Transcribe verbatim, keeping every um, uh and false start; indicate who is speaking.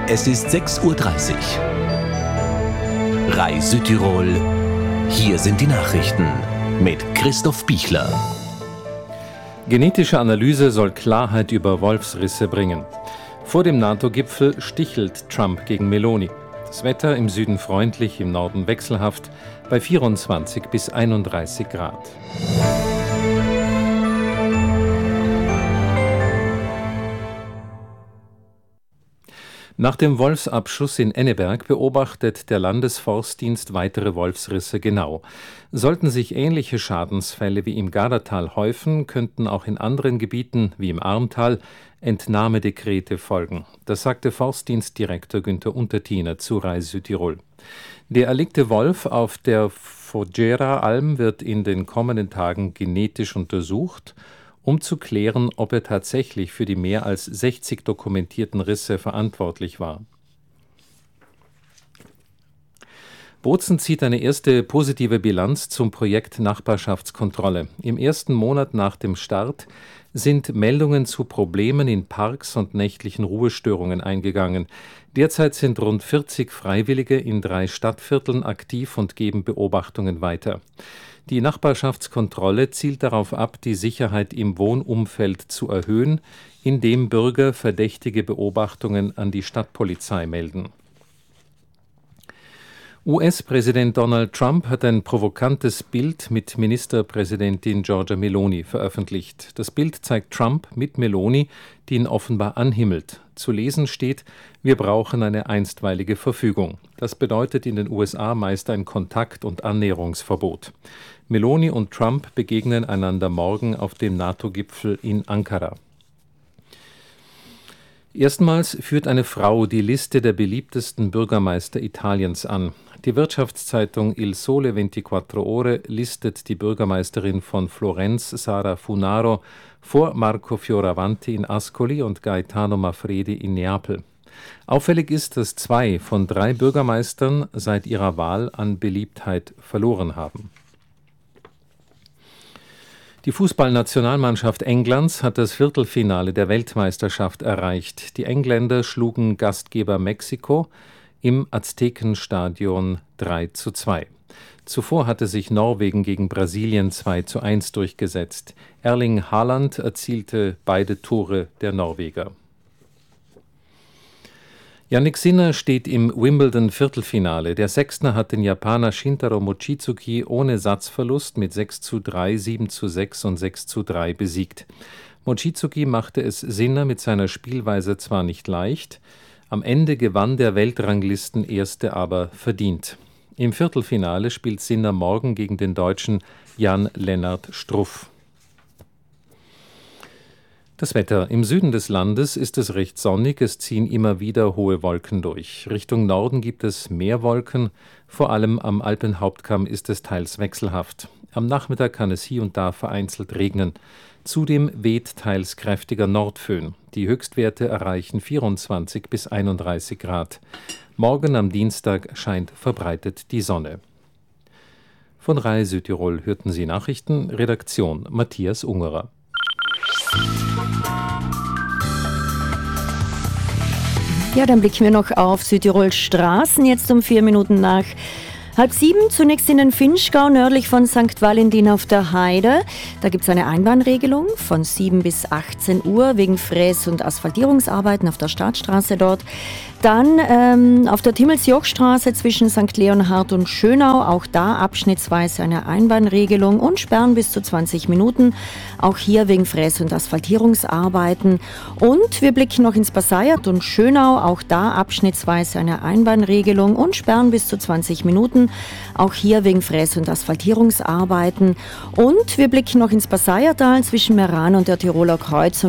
Speaker 1: Es ist sechs Uhr dreißig. R A I Südtirol. Hier sind die Nachrichten mit Christoph Bichler.
Speaker 2: Genetische Analyse soll Klarheit über Wolfsrisse bringen. Vor dem NATO-Gipfel stichelt Trump gegen Meloni. Das Wetter im Süden freundlich, im Norden wechselhaft, bei vierundzwanzig bis einunddreißig Grad. Nach dem Wolfsabschuss in Enneberg beobachtet der Landesforstdienst weitere Wolfsrisse genau. Sollten sich ähnliche Schadensfälle wie im Gardatal häufen, könnten auch in anderen Gebieten wie im Armtal Entnahmedekrete folgen. Das sagte Forstdienstdirektor Günther Untertiner zu R A I Südtirol. Der erlegte Wolf auf der Fougera-Alm wird in den kommenden Tagen genetisch untersucht, um zu klären, ob er tatsächlich für die mehr als sechzig dokumentierten Risse verantwortlich war. Bozen zieht eine erste positive Bilanz zum Projekt Nachbarschaftskontrolle. Im ersten Monat nach dem Start sind Meldungen zu Problemen in Parks und nächtlichen Ruhestörungen eingegangen. Derzeit sind rund vierzig Freiwillige in drei Stadtvierteln aktiv und geben Beobachtungen weiter. Die Nachbarschaftskontrolle zielt darauf ab, die Sicherheit im Wohnumfeld zu erhöhen, indem Bürger verdächtige Beobachtungen an die Stadtpolizei melden. U S-Präsident Donald Trump hat ein provokantes Bild mit Ministerpräsidentin Giorgia Meloni veröffentlicht. Das Bild zeigt Trump mit Meloni, die ihn offenbar anhimmelt. Zu lesen steht: Wir brauchen eine einstweilige Verfügung. Das bedeutet in den U S A meist ein Kontakt- und Annäherungsverbot. Meloni und Trump begegnen einander morgen auf dem NATO-Gipfel in Ankara. Erstmals führt eine Frau die Liste der beliebtesten Bürgermeister Italiens an. Die Wirtschaftszeitung Il Sole ventiquattro Ore listet die Bürgermeisterin von Florenz, Sara Funaro, vor Marco Fioravanti in Ascoli und Gaetano Manfredi in Neapel. Auffällig ist, dass zwei von drei Bürgermeistern seit ihrer Wahl an Beliebtheit verloren haben. Die Fußballnationalmannschaft Englands hat das Viertelfinale der Weltmeisterschaft erreicht. Die Engländer schlugen Gastgeber Mexiko im Aztekenstadion drei zu zwei. Zuvor hatte sich Norwegen gegen Brasilien zwei zu eins durchgesetzt. Erling Haaland erzielte beide Tore der Norweger. Jannik Sinner steht im Wimbledon-Viertelfinale. Der Sechstner hat den Japaner Shintaro Mochizuki ohne Satzverlust mit sechs zu drei, sieben zu sechs und sechs zu drei besiegt. Mochizuki machte es Sinner mit seiner Spielweise zwar nicht leicht, am Ende gewann der Weltranglistenerste aber verdient. Im Viertelfinale spielt Sinner morgen gegen den Deutschen Jan-Lennart Struff. Das Wetter. Im Süden des Landes ist es recht sonnig, es ziehen immer wieder hohe Wolken durch. Richtung Norden gibt es mehr Wolken, vor allem am Alpenhauptkamm ist es teils wechselhaft. Am Nachmittag kann es hier und da vereinzelt regnen. Zudem weht teils kräftiger Nordföhn. Die Höchstwerte erreichen vierundzwanzig bis einunddreißig Grad. Morgen am Dienstag scheint verbreitet die Sonne. Von R A I Südtirol hörten Sie Nachrichten, Redaktion Matthias Ungerer.
Speaker 3: Ja, dann blicken wir noch auf Südtirols Straßen, jetzt um vier Minuten nach halb sieben. Zunächst in den Vinschgau, nördlich von Sankt Valentin auf der Heide. Da gibt es eine Einbahnregelung von sieben bis achtzehn Uhr wegen Fräs- und Asphaltierungsarbeiten auf der Staatsstraße dort. Dann ähm, auf der Timmelsjochstraße zwischen Sankt Leonhard und Schönau, auch da abschnittsweise eine Einbahnregelung und Sperren bis zu zwanzig Minuten, auch hier wegen Fräs- und Asphaltierungsarbeiten. Und wir blicken noch ins Passaiert und Schönau, auch da abschnittsweise eine Einbahnregelung und Sperren bis zu zwanzig Minuten, auch hier wegen Fräs- und Asphaltierungsarbeiten. Und wir blicken noch ins Passaiertal zwischen Meran und der Tiroler Kreuzung.